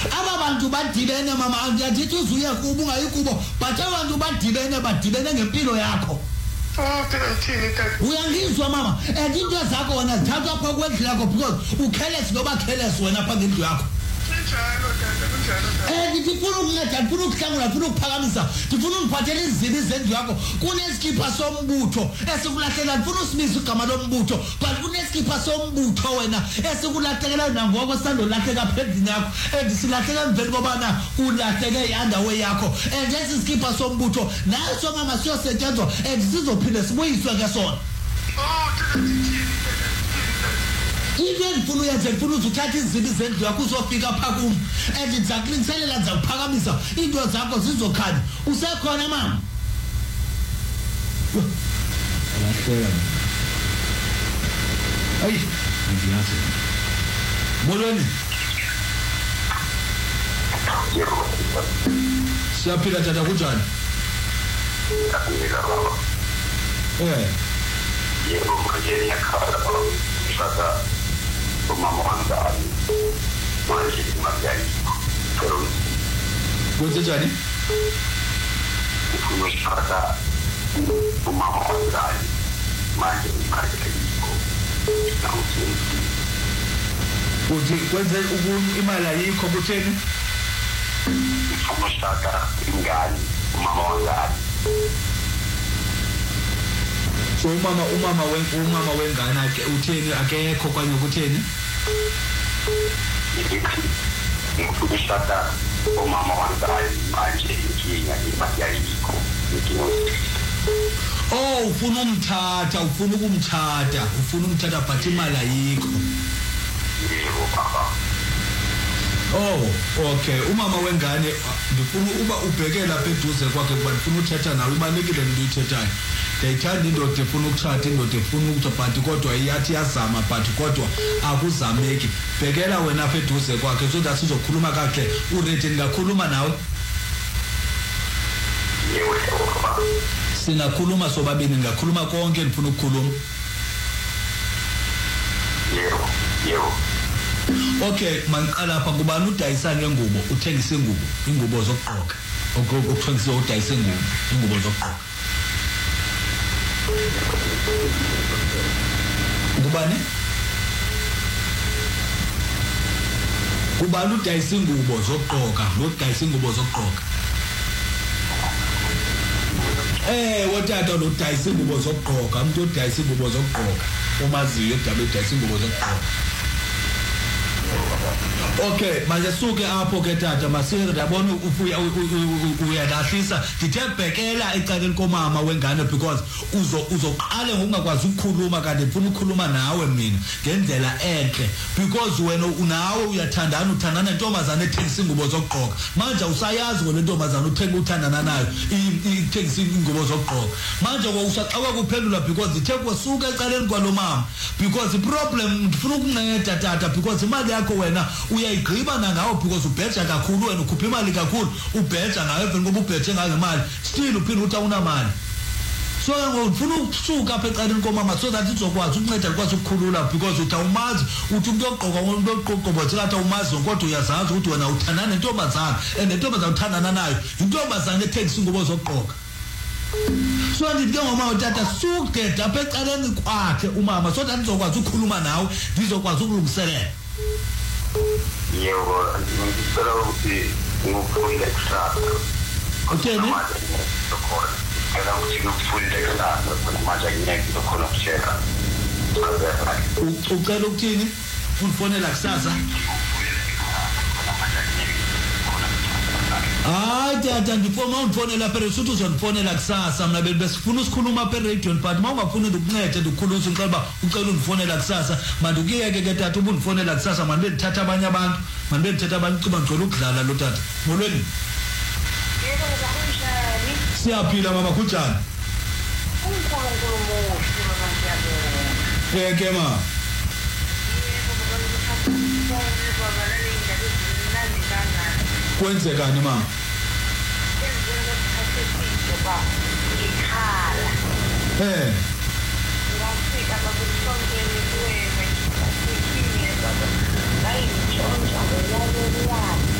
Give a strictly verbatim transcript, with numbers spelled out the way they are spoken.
aba bantu badibene mama andiyathi uzuye kubo ungayikubo but abantu badibene badibene ngempilo yakho. Oh, thini tata. Uyangizwa mama, and into zakho wena zithathwa apha kwendlu yakho because ukhelesi noba khelesi wena apha ngendlu yakho. Kunjalo tata, kunjalo tata. Eh ndifuna ukunceda, ndifuna ukuhlangula, ndifuna ukuphakamisa, ndifuna ungiphathele izibi zendlu yakho. Kunesikipha sombutho esikulahlela, ndifuna usibiza igama lombutho but kunesikipha sombutho wena esikulahlekela nangoko sandolahleka phezulu yakho endisilahleka emveni kobana ulahleke i-underwear yakho and esi sikipha sombutho naso mama siyosetyenzwa and sizophinde sibuyiswe ke sona. Oh, tata thini tata. Into endifuna uyenze ndifuna uzuthatha izibi zendlu yakho uzofika phaa kum and ndizakulingiselela ndizakuphakamisa iinto zakho zizokhanya. Usekhona mama? Alahleka. Ayi, ngiyazi. Molweni. Siyaphila tata kunjani? Akunika baba. Eh. Yebo, manje yakhala baba. Shaka. Umama wangani. Manje imabiyani. Pero kwenze njani? ufuna ushaka umama wangani. Manje imali ayikho. Uthi kwenze imali ayikho kutheni? Ufuna ushaka ingane umama wangani. So umama umama wen umama wengane ake utheni akekho kwanye kutheni? Ufuna ushaka umama wangani manje inkinga imali ayikho. Oh ufuna umthatha, ufuna ukumthatha, ufuna umthatha but imali ayikho. Yebo baba. Oh, okay. Umama wengane ndifuna uba ubheke lapha eduze kwakhe kuba ndifuna uthetha nawe, ibalekile into uyithethayo. Ndiyithanda indoda efuna ukuthatha, indoda efuna ukuthi but kodwa iyathi yazama but kodwa akuzameki. Bhekela wena apha eduze kwakhe so that sizokhuluma kahle. Uready ngakhuluma nawe? Yebo baba. Singakhuluma sobabini, ngakhuluma konke ndifuna ukukhuluma. Yebo, yebo. Okay, manqala lapha kubani udayisa ngengubo, uthengisa ingubo, ingubo zokugqoka. Ukuthengisa udayisa ingubo, ingubo zokugqoka. Kubani? Kubani udayisa ingubo zokugqoka, udayisa ingubo zokugqoka. Eh, wathatha lo dayisa ingubo zokugqoka, umuntu odayisa ingubo zokugqoka. Umaziyo edaba edayisa ingubo zokugqoka. Okay, manje suke apho ke tata masike ndabona ufuya uyalahlisa ngithe bhekela ecaleni komama wengane because uzo uzoqale ngokungakwazi ukukhuluma kanti ufuna ukukhuluma nawe mina ngendlela enhle because wena unawe uyathandana uthandana nentombazana ethengisa ingubo zokugqoka manje usayazi ngole ntombazana uthenga uthandana nayo ithengisa ingubo zokugqoka manje usaqawa kuphendula because ithe kwasuka ecaleni kwalomama because the problem ngifuna ukunceda tata because imali yakho wena uyayigqiba nangawo because ubheja kakhulu wena ukhupha imali kakhulu ubheja ngayo emveni koba ubheje ngayo imali still uphinde uthi awunamali so ngifuna ukusuka apha ecaleni komama so that izokwazi ukunceda ukwazi ukukhulula because uthi awumazi uthi umuntu ogqoka umuntu ogqoka ngathi awumazi kodwa uyazazi ukuthi wena uthandana nentombazana and nentombazana uthandana nayo intombazana ethengisa ingubo zokugqoka so ndithi ke ngoma utata sukugeda apha ecaleni kwakhe umama so that izokwazi ukukhuluma nawe ndizokwazi ukulungiselela. Yebo, ngicela ukuthi ngifune kusasa. Utheni? Ngicela ukuthi ngifune kusasa khona manje ngiyeke ukukhona ukusheka. Ucela ukuthini? Ufonela kusasa? Hayi tata ndifoma ungifonela phe Lesotho uzongifonela kusasa mina besifuna usikhuluma phe radio but mawungafuni ukunceda ukukhuluma ngicela ba ucela ungifonela kusasa manje ukiyeke ke tata ubungifonela kusasa manje bendithatha abanye abantu manje bendithatha abantu kuba ngicela ukudlala lo tata molweni. Yebo kunjani? Siyaphila mama kunjani? Unkulunkulu muhle mama ngiyabonga. Eh ke ma. Yebo baba ngifuna baba lalinda bezimnandi kanjani? Kwenzekani ma? Ngizwe ukuthi baba ngikhala. Eh. Ngafika baba usontweni kuwe. Ngikini baba. Hayi ngitshontsha ngiyabona.